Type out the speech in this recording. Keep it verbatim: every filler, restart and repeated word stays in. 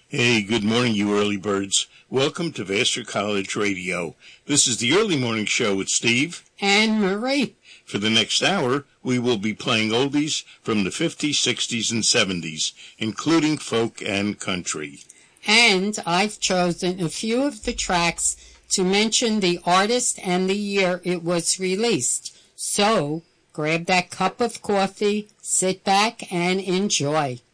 Hey, good morning, you early birds. Welcome to Vassar College Radio. This is the Early Morning Show with Steve and Marie. For the next hour, we will be playing oldies from the fifties, sixties, and seventies, including folk and country. And I've chosen a few of the tracks to mention the artist and the year it was released. So, grab that cup of coffee, sit back, and enjoy.